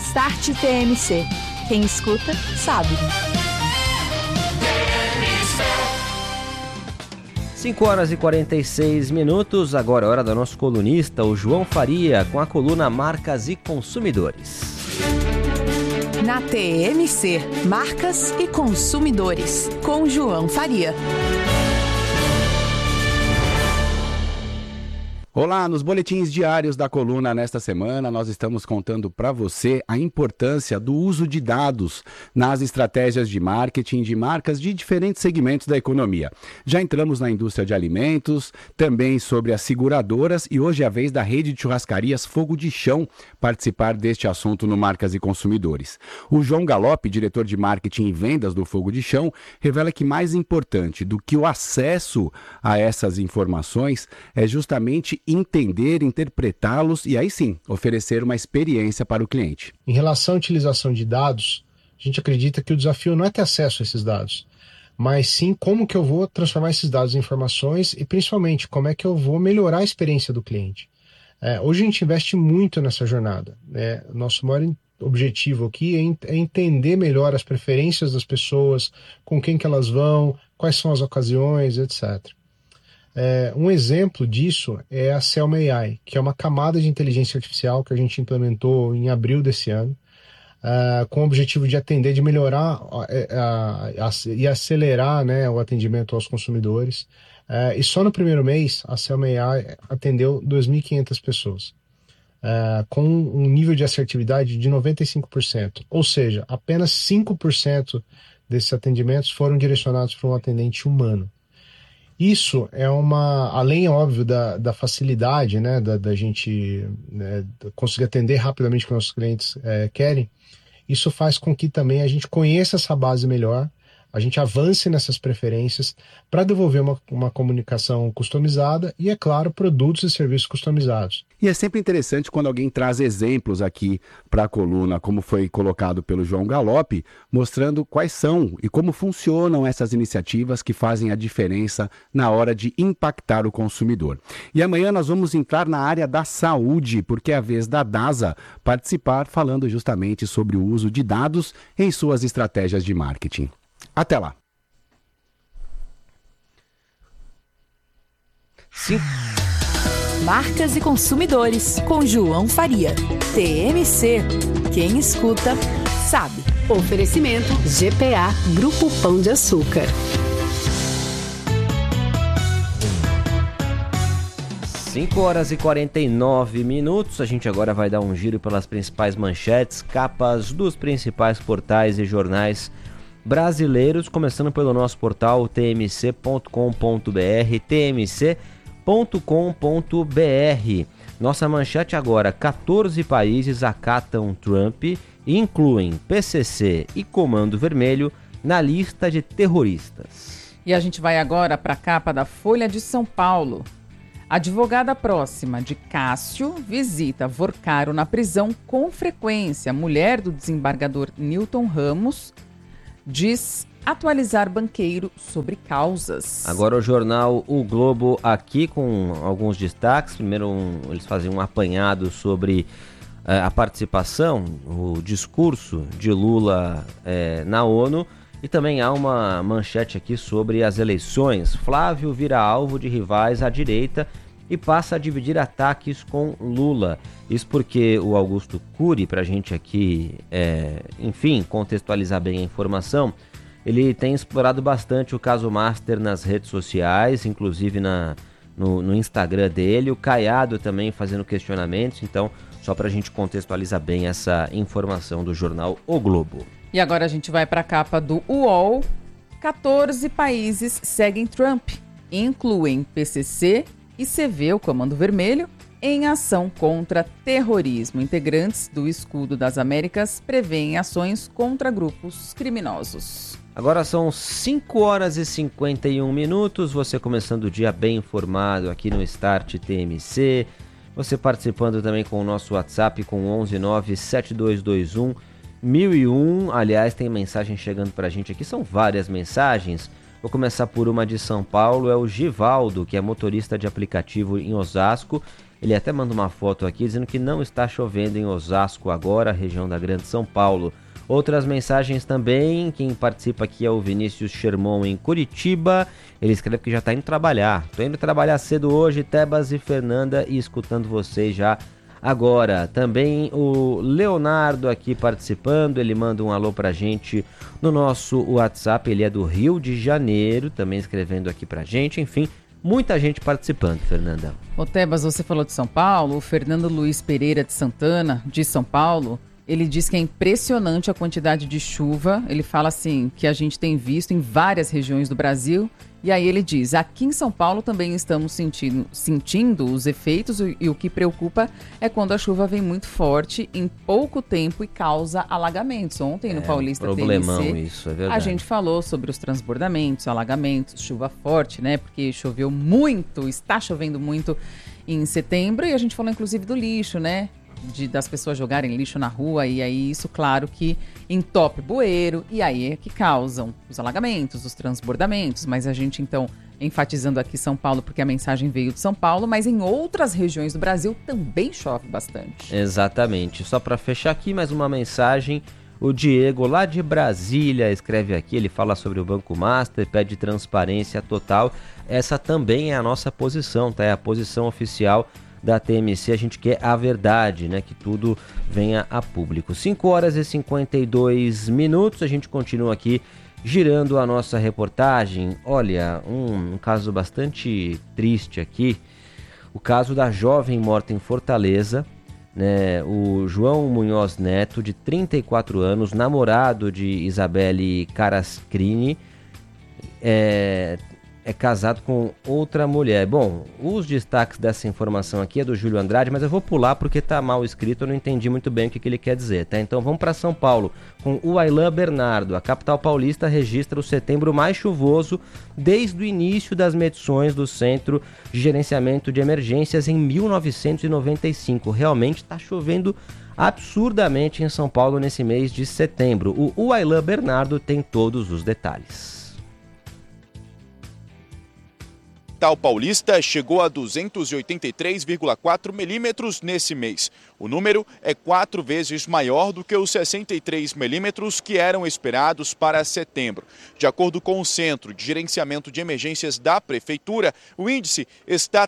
Start TMC. Quem escuta, sabe. 5h46, agora é hora do nosso colunista, o João Faria, com a coluna Marcas e Consumidores. Na TMC, Marcas e Consumidores, com João Faria. Olá, nos boletins diários da coluna nesta semana nós estamos contando para você a importância do uso de dados nas estratégias de marketing de marcas de diferentes segmentos da economia. Já entramos na indústria de alimentos, também sobre as seguradoras e hoje é a vez da rede de churrascarias Fogo de Chão participar deste assunto no Marcas e Consumidores. O João Galop, diretor de marketing e vendas do Fogo de Chão, revela que mais importante do que o acesso a essas informações é justamente entender, interpretá-los e aí sim, oferecer uma experiência para o cliente. Em relação à utilização de dados, a gente acredita que o desafio não é ter acesso a esses dados, mas sim como que eu vou transformar esses dados em informações e principalmente como é que eu vou melhorar a experiência do cliente. Hoje a gente investe muito nessa jornada. Nosso maior objetivo aqui é entender melhor as preferências das pessoas, com quem que elas vão, quais são as ocasiões, etc. Um exemplo disso é a Selma AI, que é uma camada de inteligência artificial que a gente implementou em abril desse ano, com o objetivo de atender, de melhorar e acelerar, né, o atendimento aos consumidores. E só no primeiro mês, a Selma AI atendeu 2.500 pessoas, com um nível de assertividade de 95%. Ou seja, apenas 5% desses atendimentos foram direcionados para um atendente humano. Isso é além, óbvio, da facilidade, né, da gente conseguir atender rapidamente o que nossos clientes querem, isso faz com que também a gente conheça essa base melhor, a gente avance nessas preferências para devolver uma comunicação customizada e, é claro, produtos e serviços customizados. E é sempre interessante quando alguém traz exemplos aqui para a coluna, como foi colocado pelo João Galop, mostrando quais são e como funcionam essas iniciativas que fazem a diferença na hora de impactar o consumidor. E amanhã nós vamos entrar na área da saúde, porque é a vez da DASA participar falando justamente sobre o uso de dados em suas estratégias de marketing. Até lá. Marcas e Consumidores, com João Faria. TMC. Quem escuta, sabe. Oferecimento GPA, Grupo Pão de Açúcar. 5h49, a gente agora vai dar um giro pelas principais manchetes, capas dos principais portais e jornais brasileiros, começando pelo nosso portal tmc.com.br, tmc.com.br. Nossa manchete agora: 14 países acatam Trump e incluem PCC e Comando Vermelho na lista de terroristas. E a gente vai agora para a capa da Folha de São Paulo. Advogada próxima de Cássio visita Vorcaro na prisão com frequência. Mulher do desembargador Newton Ramos diz atualizar banqueiro sobre causas. Agora o jornal O Globo aqui com alguns destaques. Primeiro eles fazem um apanhado sobre a participação, o discurso de Lula na ONU. E também há uma manchete aqui sobre as eleições. Flávio vira alvo de rivais à direita e passa a dividir ataques com Lula. Isso porque o Augusto Cury, para a gente aqui, contextualizar bem a informação, ele tem explorado bastante o caso Master nas redes sociais, inclusive no Instagram dele, o Caiado também fazendo questionamentos. Então, só para a gente contextualizar bem essa informação do jornal O Globo. E agora a gente vai para a capa do UOL. 14 países seguem Trump, incluem PCC e CV, o Comando Vermelho, em ação contra terrorismo. Integrantes do Escudo das Américas prevêem ações contra grupos criminosos. Agora são 5h51, você começando o dia bem informado aqui no Start TMC, você participando também com o nosso WhatsApp com 1197221 1001, aliás, tem mensagem chegando pra gente aqui, são várias mensagens. Vou começar por uma de São Paulo, é o Givaldo, que é motorista de aplicativo em Osasco. Ele até manda uma foto aqui dizendo que não está chovendo em Osasco agora, região da Grande São Paulo. Outras mensagens também, quem participa aqui é o Vinícius Sherman em Curitiba. Ele escreve que já está indo trabalhar. Estou indo trabalhar cedo hoje, Tebas e Fernanda, e escutando vocês já agora. Também o Leonardo aqui participando, ele manda um alô pra gente no nosso WhatsApp, ele é do Rio de Janeiro, também escrevendo aqui pra gente, enfim, muita gente participando, Fernanda. Ô Tebas, você falou de São Paulo, o Fernando Luiz Pereira de Santana, de São Paulo, ele diz que é impressionante a quantidade de chuva, ele fala assim, que a gente tem visto em várias regiões do Brasil. E aí ele diz, aqui em São Paulo também estamos sentindo os efeitos e o que preocupa é quando a chuva vem muito forte em pouco tempo e causa alagamentos. Ontem no Paulista problemão TMC, isso, é verdade. a gente falou sobre os transbordamentos, alagamentos, chuva forte, né? Porque choveu muito, está chovendo muito em setembro e a gente falou inclusive do lixo, né? Das pessoas jogarem lixo na rua e aí isso, claro, que entope bueiro e aí é que causam os alagamentos, os transbordamentos, mas a gente então enfatizando aqui São Paulo porque a mensagem veio de São Paulo, mas em outras regiões do Brasil também chove bastante. Exatamente, só para fechar aqui mais uma mensagem, o Diego lá de Brasília escreve aqui, ele fala sobre o Banco Master, pede transparência total, essa também é a nossa posição, tá? É a posição oficial da TMC, a gente quer a verdade, né? Que tudo venha a público. 5h52, a gente continua aqui girando a nossa reportagem. Olha, um caso bastante triste aqui, o caso da jovem morta em Fortaleza, né? O João Munhoz Neto, de 34 anos, namorado de Isabelle Carascrini, é casado com outra mulher. Bom, os destaques dessa informação aqui é do Júlio Andrade, mas eu vou pular porque tá mal escrito, eu não entendi muito bem o que ele quer dizer, tá? Então vamos para São Paulo, com o Aylan Bernardo. A capital paulista registra o setembro mais chuvoso desde o início das medições do Centro de Gerenciamento de Emergências em 1995. Realmente tá chovendo absurdamente em São Paulo nesse mês de setembro. O Aylan Bernardo tem todos os detalhes. A capital paulista chegou a 283,4 milímetros nesse mês. O número é 4 vezes maior do que os 63 milímetros que eram esperados para setembro. De acordo com o Centro de Gerenciamento de Emergências da Prefeitura, o índice está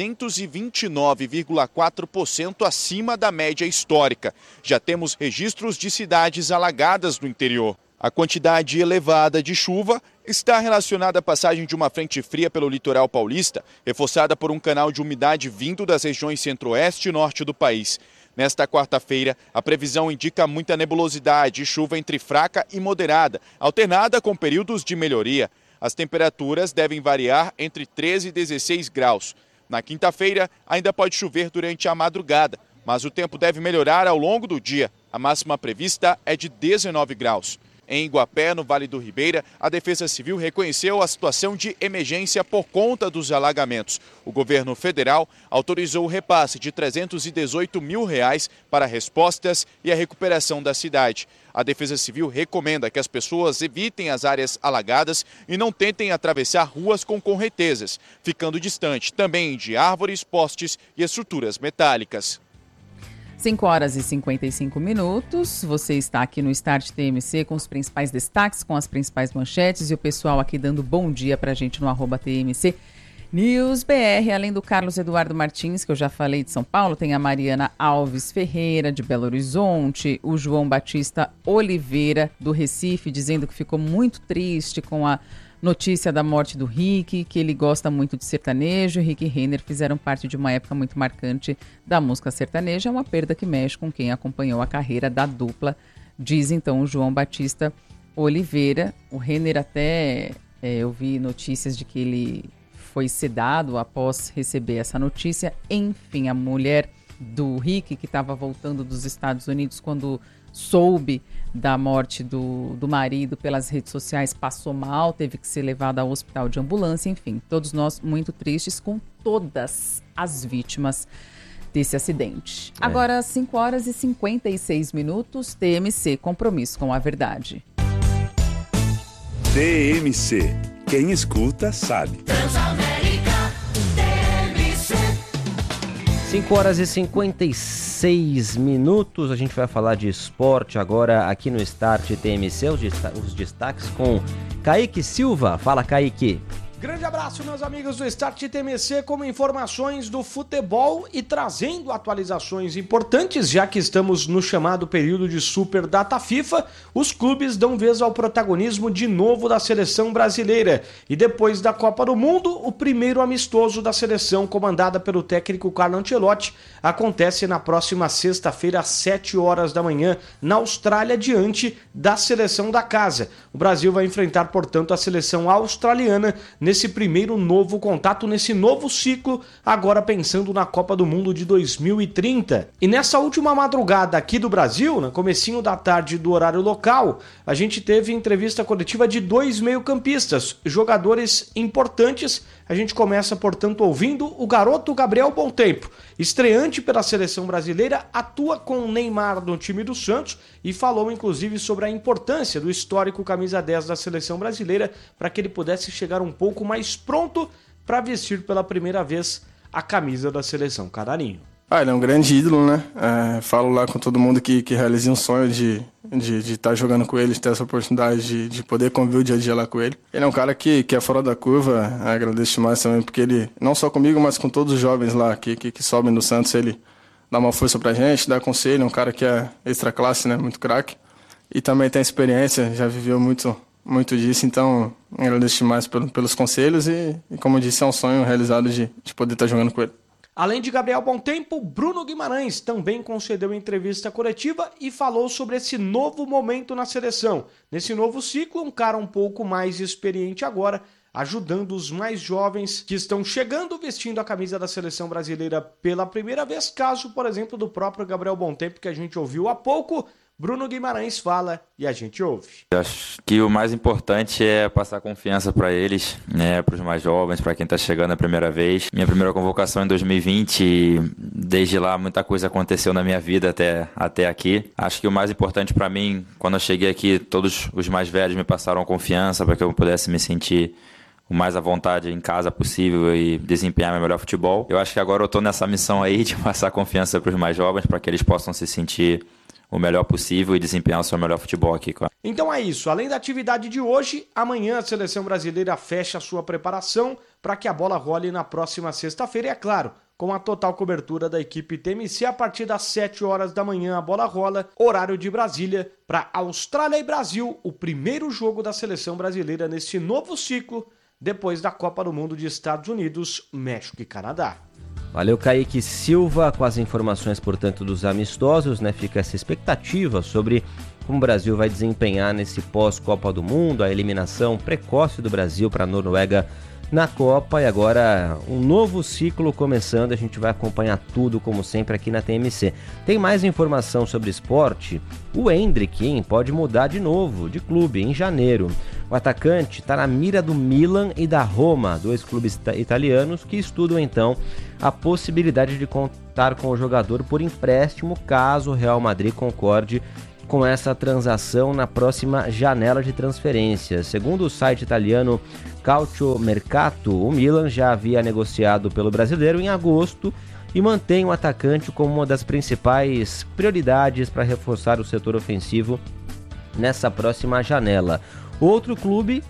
329,4% acima da média histórica. Já temos registros de cidades alagadas no interior. A quantidade elevada de chuva está relacionada à passagem de uma frente fria pelo litoral paulista, reforçada por um canal de umidade vindo das regiões centro-oeste e norte do país. Nesta quarta-feira, a previsão indica muita nebulosidade e chuva entre fraca e moderada, alternada com períodos de melhoria. As temperaturas devem variar entre 13 e 16 graus. Na quinta-feira, ainda pode chover durante a madrugada, mas o tempo deve melhorar ao longo do dia. A máxima prevista é de 19 graus. Em Iguapé, no Vale do Ribeira, a Defesa Civil reconheceu a situação de emergência por conta dos alagamentos. O governo federal autorizou o repasse de R$ 318 mil para respostas e a recuperação da cidade. A Defesa Civil recomenda que as pessoas evitem as áreas alagadas e não tentem atravessar ruas com correntezas, ficando distante também de árvores, postes e estruturas metálicas. 5h55, você está aqui no Start TMC com os principais destaques, com as principais manchetes e o pessoal aqui dando bom dia pra gente no @TMC News BR, além do Carlos Eduardo Martins, que eu já falei de São Paulo, tem a Mariana Alves Ferreira de Belo Horizonte, o João Batista Oliveira do Recife, dizendo que ficou muito triste com a notícia da morte do Rick, que ele gosta muito de sertanejo. Rick e Renner fizeram parte de uma época muito marcante da música sertaneja. É uma perda que mexe com quem acompanhou a carreira da dupla, diz então o João Batista Oliveira. O Renner até, eu vi notícias de que ele foi sedado após receber essa notícia. Enfim, a mulher do Rick, que estava voltando dos Estados Unidos quando soube da morte do marido pelas redes sociais, passou mal, teve que ser levada ao hospital de ambulância, enfim, todos nós muito tristes com todas as vítimas desse acidente. Agora, 5h56, TMC, compromisso com a verdade. TMC, quem escuta sabe. 5 horas e 56 minutos, a gente vai falar de esporte agora aqui no Start TMC, os destaques com Kaique Silva. Fala, Kaique. Grande abraço, meus amigos do Start TMC, com informações do futebol e trazendo atualizações importantes, já que estamos no chamado período de Super Data FIFA, os clubes dão vez ao protagonismo de novo da seleção brasileira. E depois da Copa do Mundo, o primeiro amistoso da seleção, comandada pelo técnico Carlo Ancelotti, acontece na próxima sexta-feira, às 7 horas da manhã, na Austrália, diante da seleção da casa. O Brasil vai enfrentar, portanto, a seleção australiana nesse primeiro novo contato, nesse novo ciclo, agora pensando na Copa do Mundo de 2030. E nessa última madrugada aqui do Brasil, no comecinho da tarde do horário local, a gente teve entrevista coletiva de 2 meio-campistas, jogadores importantes. A gente começa, portanto, ouvindo o garoto Gabriel Bontempo, estreante pela seleção brasileira, atua com o Neymar no time do Santos e falou, inclusive, sobre a importância do histórico camisa 10 da seleção brasileira para que ele pudesse chegar um pouco mais pronto para vestir pela primeira vez a camisa da seleção canarinho. Ele é um grande ídolo, né? Falo lá com todo mundo que realizei um sonho de estar jogando com ele, de ter essa oportunidade de poder conviver o dia a dia lá com ele. Ele é um cara que é fora da curva, agradeço demais também, porque ele, não só comigo, mas com todos os jovens lá que sobem no Santos, ele dá uma força pra gente, dá conselho, é um cara que é extra classe, né? Muito craque. E também tem experiência, já viveu muito disso, então agradeço demais pelos conselhos e, como eu disse, é um sonho realizado de poder estar jogando com ele. Além de Gabriel Bontempo, Bruno Guimarães também concedeu entrevista coletiva e falou sobre esse novo momento na seleção. Nesse novo ciclo, um cara um pouco mais experiente agora, ajudando os mais jovens que estão chegando vestindo a camisa da seleção brasileira pela primeira vez, caso, por exemplo, do próprio Gabriel Bontempo, que a gente ouviu há pouco. Bruno Guimarães fala e a gente ouve. Eu acho que o mais importante é passar confiança para eles, né, para os mais jovens, para quem está chegando a primeira vez. Minha primeira convocação em 2020, e desde lá muita coisa aconteceu na minha vida até aqui. Acho que o mais importante para mim, quando eu cheguei aqui, todos os mais velhos me passaram confiança para que eu pudesse me sentir o mais à vontade em casa possível e desempenhar meu melhor futebol. Eu acho que agora eu estou nessa missão aí de passar confiança para os mais jovens, para que eles possam se sentir o melhor possível e desempenhar o seu melhor futebol aqui. Então é isso, além da atividade de hoje, amanhã a seleção brasileira fecha a sua preparação para que a bola role na próxima sexta-feira e, é claro, com a total cobertura da equipe TMC, a partir das 7 horas da manhã a bola rola, horário de Brasília, para Austrália e Brasil, o primeiro jogo da seleção brasileira nesse novo ciclo, depois da Copa do Mundo de Estados Unidos, México e Canadá. Valeu, Kaique Silva, com as informações, portanto, dos amistosos, né? Fica essa expectativa sobre como o Brasil vai desempenhar nesse pós-Copa do Mundo, a eliminação precoce do Brasil para a Noruega na Copa e agora um novo ciclo começando. A gente vai acompanhar tudo, como sempre, aqui na TMC. Tem mais informação sobre esporte? O Endrick pode mudar de novo de clube em janeiro. O atacante está na mira do Milan e da Roma, 2 clubes italianos que estudam então a possibilidade de contar com o jogador por empréstimo caso o Real Madrid concorde com essa transação na próxima janela de transferências. Segundo o site italiano Calciomercato, o Milan já havia negociado pelo brasileiro em agosto e mantém o atacante como uma das principais prioridades para reforçar o setor ofensivo nessa próxima janela. Outro clube